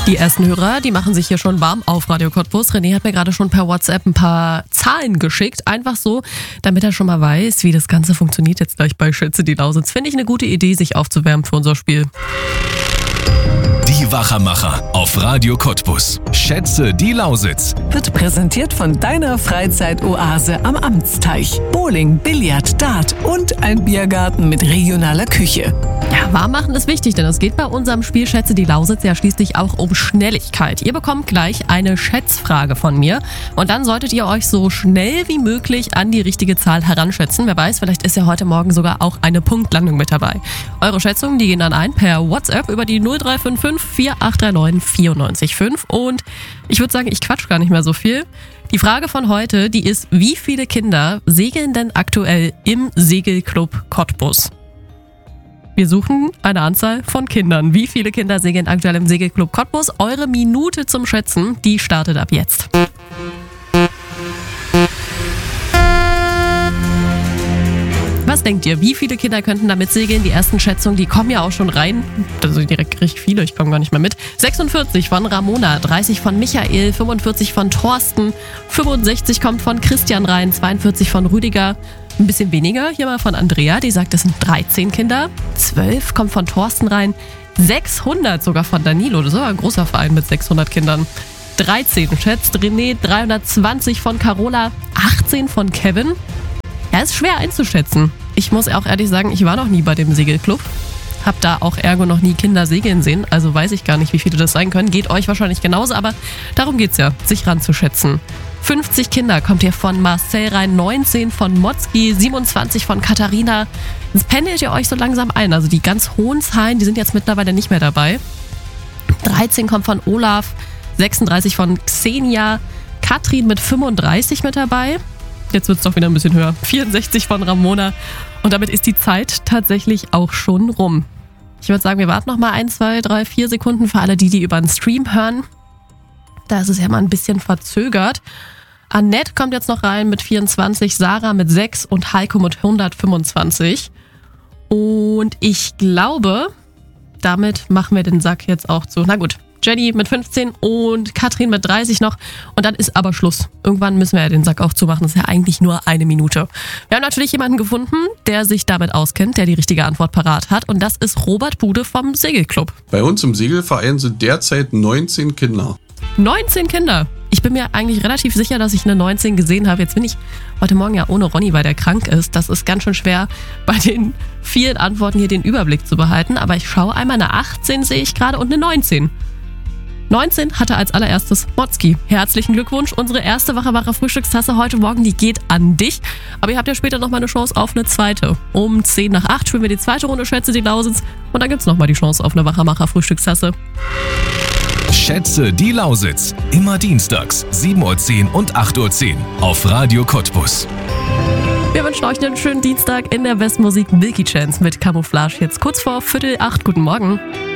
Die ersten Hörer, die machen sich hier schon warm auf Radio Cottbus. René hat mir gerade schon per WhatsApp ein paar Zahlen geschickt. Einfach so, damit er schon mal weiß, wie das Ganze funktioniert jetzt gleich bei Schätze die Lausitz. Finde ich eine gute Idee, sich aufzuwärmen für unser Spiel. Die Wachermacher auf Radio Cottbus. Schätze die Lausitz. Wird präsentiert von deiner Freizeitoase am Amtsteich. Bowling, Billard, Dart und ein Biergarten mit regionaler Küche. Ja, warm machen ist wichtig, denn es geht bei unserem Spiel Schätze die Lausitz ja schließlich auch um Schnelligkeit. Ihr bekommt gleich eine Schätzfrage von mir und dann solltet ihr euch so schnell wie möglich an die richtige Zahl heranschätzen. Wer weiß, vielleicht ist ja heute Morgen sogar auch eine Punktlandung mit dabei. Eure Schätzungen, die gehen dann ein per WhatsApp über die 0355 4839 94 und ich würde sagen, ich quatsch gar nicht mehr so viel. Die Frage von heute, die ist, wie viele Kinder segeln denn aktuell im Segelclub Cottbus? Wir suchen eine Anzahl von Kindern. Wie viele Kinder segeln aktuell im Segelclub Cottbus? Eure Minute zum Schätzen, die startet ab jetzt. Was denkt ihr, wie viele Kinder könnten damit segeln? Die ersten Schätzungen, die kommen ja auch schon rein. Also direkt richtig viele, ich komme gar nicht mehr mit. 46 von Ramona, 30 von Michael, 45 von Thorsten, 65 kommt von Christian rein, 42 von Rüdiger. Ein bisschen weniger hier mal von Andrea, die sagt, das sind 13 Kinder. 12 kommt von Thorsten rein, 600 sogar von Danilo, das ist aber ein großer Verein mit 600 Kindern. 13 schätzt René, 320 von Carola, 18 von Kevin. Ja, ist schwer einzuschätzen. Ich muss auch ehrlich sagen, ich war noch nie bei dem Segelclub. Hab da auch ergo noch nie Kinder segeln sehen, also weiß ich gar nicht, wie viele das sein können. Geht euch wahrscheinlich genauso, aber darum geht's ja, sich ranzuschätzen. 50 Kinder kommt hier von Marcel rein, 19 von Motzki, 27 von Katharina. Jetzt pendelt ihr euch so langsam ein. Also die ganz hohen Zahlen, die sind jetzt mittlerweile nicht mehr dabei. 13 kommt von Olaf, 36 von Xenia, Katrin mit 35 mit dabei. Jetzt wird es doch wieder ein bisschen höher. 64 von Ramona. Und damit ist die Zeit tatsächlich auch schon rum. Ich würde sagen, wir warten noch mal 1, 2, 3, 4 Sekunden für alle, die über den Stream hören. Da ist es ja mal ein bisschen verzögert. Annette kommt jetzt noch rein mit 24, Sarah mit 6 und Heiko mit 125. Und ich glaube, damit machen wir den Sack jetzt auch zu. Na gut. Jenny mit 15 und Katrin mit 30 noch. Und dann ist aber Schluss. Irgendwann müssen wir ja den Sack auch zumachen. Das ist ja eigentlich nur eine Minute. Wir haben natürlich jemanden gefunden, der sich damit auskennt, der die richtige Antwort parat hat. Und das ist Robert Bude vom Segelclub. Bei uns im Segelverein sind derzeit 19 Kinder. 19 Kinder? Ich bin mir eigentlich relativ sicher, dass ich eine 19 gesehen habe. Jetzt bin ich heute Morgen ja ohne Ronny, weil der krank ist. Das ist ganz schön schwer, bei den vielen Antworten hier den Überblick zu behalten. Aber ich schaue einmal, eine 18 sehe ich gerade und eine 19. 19 hatte als allererstes Motzki. Herzlichen Glückwunsch. Unsere erste Wachermacher Frühstückstasse heute Morgen, die geht an dich. Aber ihr habt ja später nochmal eine Chance auf eine zweite. Um 10 nach 8 spielen wir die zweite Runde Schätze die Lausitz. Und dann gibt es nochmal die Chance auf eine Wachermacher Frühstückstasse. Schätze die Lausitz. Immer dienstags, 7:10 Uhr und 8:10 Uhr auf Radio Cottbus. Wir wünschen euch einen schönen Dienstag in der Westmusik. Milky Chance mit Camouflage. Jetzt kurz vor 7:45. Guten Morgen.